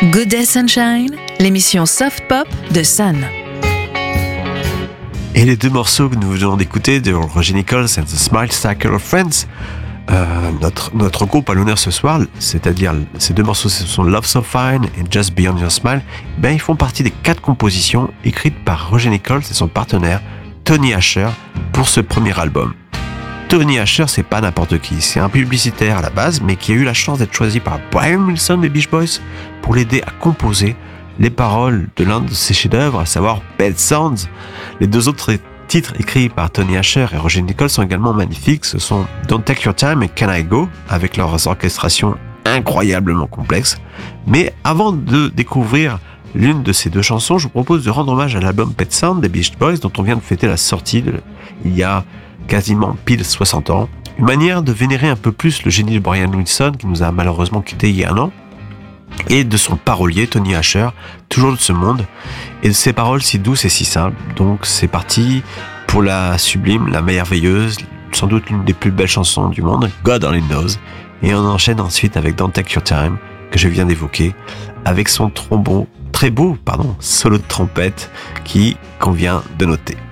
Good Day Sunshine, l'émission Soft Pop de Sun. Et les deux morceaux que nous venons d'écouter de Roger Nichols and the Smile Cycle of Friends, notre groupe à l'honneur ce soir, c'est-à-dire ces deux morceaux, ce sont Love So Fine et Just Beyond Your Smile, ils font partie des 4 compositions écrites par Roger Nichols et son partenaire Tony Asher pour ce premier album. Tony Asher, c'est pas n'importe qui, c'est un publicitaire à la base, mais qui a eu la chance d'être choisi par Brian Wilson des Beach Boys pour l'aider à composer les paroles de l'un de ses chefs-d'œuvre, à savoir Pet Sounds. Les 2 autres titres écrits par Tony Asher et Roger Nichols sont également magnifiques, ce sont Don't Take Your Time et Can I Go, avec leurs orchestrations incroyablement complexes. Mais avant de découvrir l'une de ces 2 chansons, je vous propose de rendre hommage à l'album Pet Sounds des Beach Boys, dont on vient de fêter la sortie il y a quasiment pile 60 ans. Une manière de vénérer un peu plus le génie de Brian Wilson, qui nous a malheureusement quittés il y a 1 an, et de son parolier Tony Asher, toujours de ce monde, et de ses paroles si douces et si simples. Donc c'est parti pour la sublime, la merveilleuse, sans doute l'une des plus belles chansons du monde, God Only Knows, et on enchaîne ensuite avec Don't Take Your Time, que je viens d'évoquer, avec son très beau solo de trompette qui convient de noter.